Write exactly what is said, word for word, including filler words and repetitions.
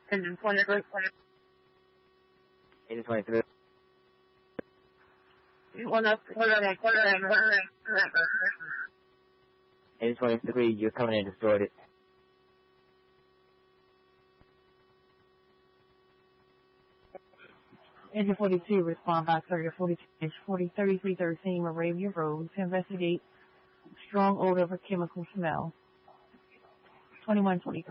Agent twenty-three. Agent twenty-three. One up, one up, one up. Agent twenty-three, you're coming in distorted. Agent forty-two, respond back to forty-two, forty, thirty-three thirteen Moravia Road to investigate strong odor of a chemical smell. twenty-one twenty-three.